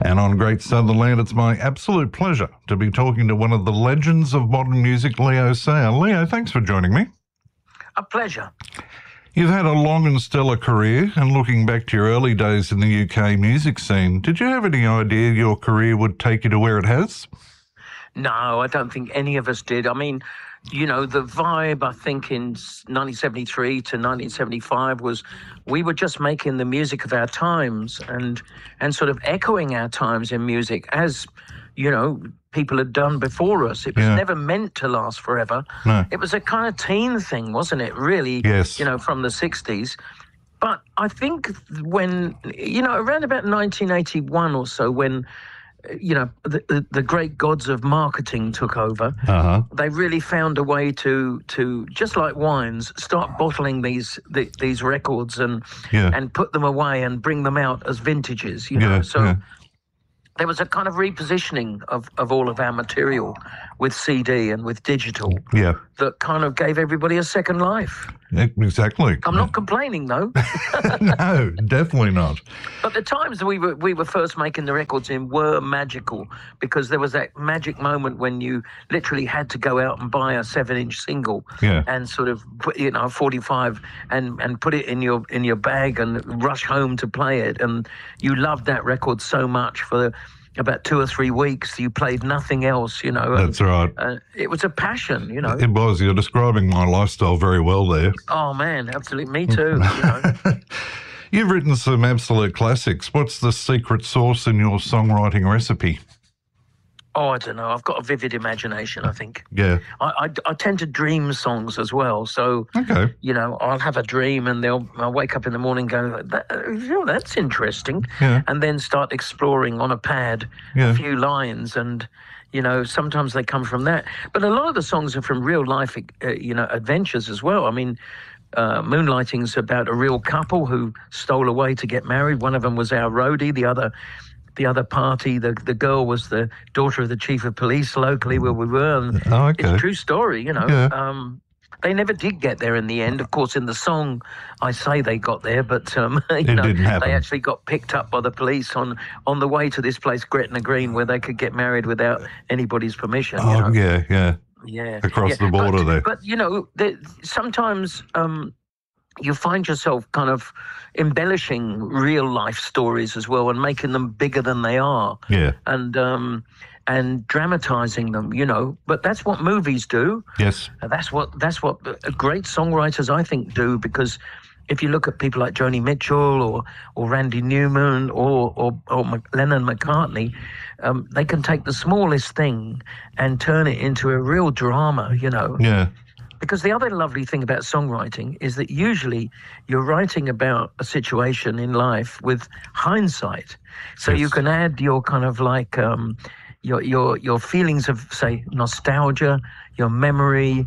And on Great Southern Land, it's my absolute pleasure to be talking to one of the legends of modern music, Leo Sayer. Leo, thanks for joining me. A pleasure. You've had a long and stellar career, and looking back to your early days in the UK music scene, did you have any idea your career would take you to where it has? No, I don't think any of us did. I mean, you know, the vibe, I think, in 1973 to 1975 was we were just making the music of our times and sort of echoing our times in music as, you know, people had done before us. It was never meant to last forever. No. It was a kind of teen thing, wasn't it, really? Yes. You know, from the 60s. But I think when, you know, around about 1981 or so, when, you know, the great gods of marketing took over, they really found a way to just like wines, start bottling these records and put them away and bring them out as vintages, you know. There was a kind of repositioning of all of our material with CD and with digital that kind of gave everybody a second life. Exactly. I'm not complaining, though. No, definitely not. But the times that we were first making the records in were magical, because there was that magic moment when you literally had to go out and buy a 7-inch single and sort of put, you know, 45 and put it in your bag and rush home to play it. And you loved that record so much for about 2 or 3 weeks. You played nothing else, you know. That's right. It was a passion, you know. It was. You're describing my lifestyle very well there. Oh, man, absolutely. Me too, you know. You've written some absolute classics. What's the secret sauce in your songwriting recipe? Oh, I don't know. I've got a vivid imagination, I think. Yeah. I tend to dream songs as well. So, you know, I'll have a dream and I'll wake up in the morning and go, that's interesting. Yeah. And then start exploring on a pad a few lines, and, you know, sometimes they come from that. But a lot of the songs are from real life, you know, adventures as well. I mean, Moonlighting's about a real couple who stole away to get married. One of them was our roadie, the other party, the girl was the daughter of the chief of police locally where we were. And it's a true story, you know. Yeah. They never did get there in the end. Of course, in the song, I say they got there, but you know, didn't happen. They actually got picked up by the police on the way to this place, Gretna Green, where they could get married without anybody's permission. Oh, you know? Yeah. Across the border there. But, you know, sometimes you find yourself kind of embellishing real life stories as well and making them bigger than they are. Yeah. And dramatizing them, you know. But that's what movies do. Yes. That's what great songwriters, I think, do, because if you look at people like Joni Mitchell or Randy Newman or Lennon McCartney, they can take the smallest thing and turn it into a real drama, you know. Yeah. Because the other lovely thing about songwriting is that usually you're writing about a situation in life with hindsight. So you can add your kind of like your feelings of, say, nostalgia, your memory,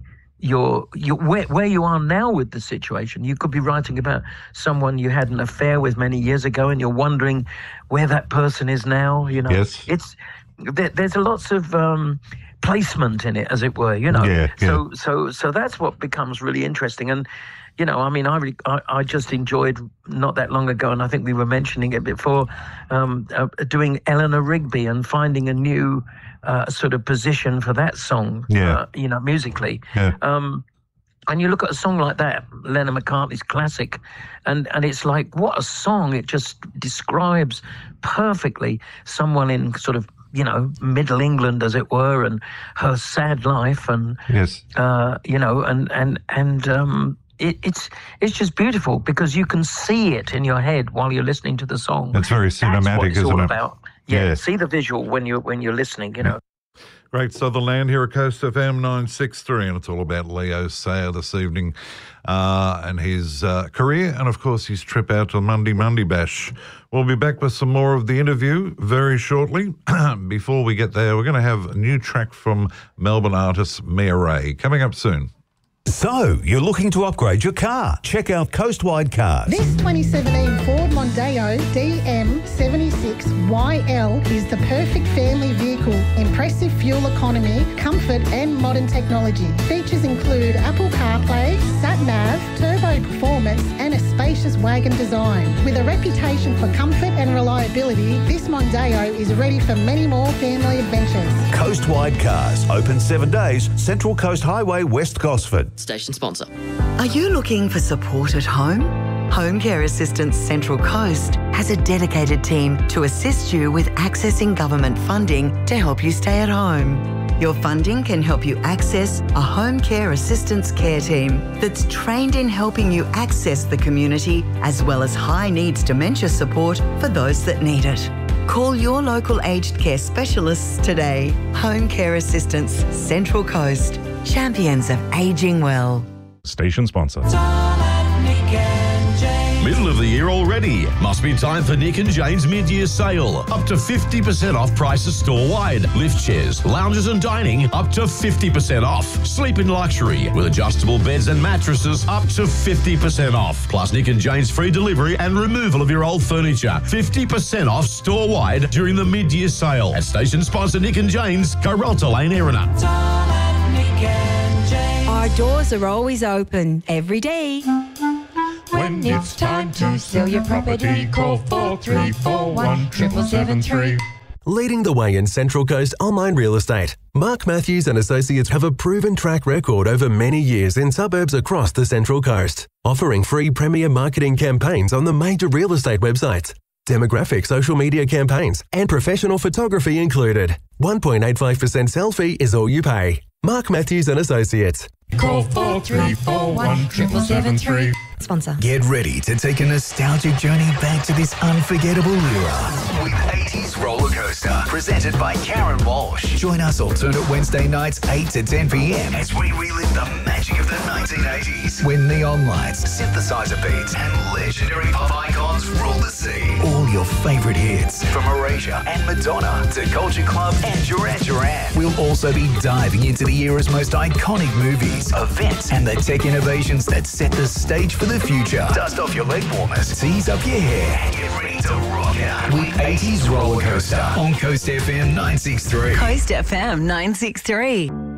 where you are now with the situation. You could be writing about someone you had an affair with many years ago and you're wondering where that person is now, you know. Yes. There's lots of placement in it, as it were, you know. So that's what becomes really interesting. And, you know, I mean, I just enjoyed not that long ago, and I think we were mentioning it before, doing Eleanor Rigby and finding a new sort of position for that song, you know, musically. Yeah. And you look at a song like that, Lennon McCartney's classic, and it's like, what a song. It just describes perfectly someone in sort of, you know, Middle England, as it were, and her sad life, and you know, and it's just beautiful because you can see it in your head while you're listening to the song. It's very cinematic, isn't it? all about. Yeah, see the visual when you're listening, you know. Great Southern Land here at Coast FM 963, and it's all about Leo Sayer this evening and his career and, of course, his trip out to Monday Bash. We'll be back with some more of the interview very shortly. Before we get there, we're going to have a new track from Melbourne artist Mia Ray coming up soon. So, you're looking to upgrade your car? Check out Coastwide Cars. This 2017 Ford Mondeo DM76 YL is the perfect family vehicle. Impressive fuel economy, comfort and modern technology. Features include Apple CarPlay, Sat-Nav, turbo performance and a spacious wagon design. With a reputation for comfort and reliability, this Mondeo is ready for many more family adventures. Coast-wide cars, open 7 days, Central Coast Highway, West Gosford. Station sponsor. Are you looking for support at home? Home Care Assistance Central Coast has a dedicated team to assist you with accessing government funding to help you stay at home. Your funding can help you access a home care assistance care team that's trained in helping you access the community as well as high needs dementia support for those that need it. Call your local aged care specialists today. Home Care Assistance Central Coast. Champions of ageing well. Station sponsor. Middle of the year already. Must be time for Nick and Jane's mid-year sale. Up to 50% off prices store-wide. Lift chairs, lounges and dining up to 50% off. Sleep in luxury with adjustable beds and mattresses up to 50% off. Plus Nick and Jane's free delivery and removal of your old furniture. 50% off store-wide during the mid-year sale. At station sponsor Nick and Jane's, Coralta Lane, Erina. Our doors are always open every day. When it's time to sell your property, call 4341 7773. Leading the way in Central Coast online real estate, Mark Matthews and Associates have a proven track record over many years in suburbs across the Central Coast, offering free premier marketing campaigns on the major real estate websites, demographic social media campaigns, and professional photography included. 1.85% sell fee is all you pay. Mark Matthews and Associates. Call 4341 7773. Sponsor. Get ready to take a nostalgic journey back to this unforgettable era with 80s Roller Coaster, presented by Karen Walsh. Join us alternate Wednesday nights 8 to 10 p.m. as we relive the magic of the 1980s, when neon lights, synthesizer beats, and legendary pop icons rule the scene. All your favorite hits from Erasure and Madonna to Culture Club and Duran Duran. We'll also be diving into the era's most iconic movies, events, and the tech innovations that set the stage for the future. Dust off your leg warmers, tease up your hair, and get ready to rock out with 80s Roller Coaster on Coast FM 963. Coast FM 963.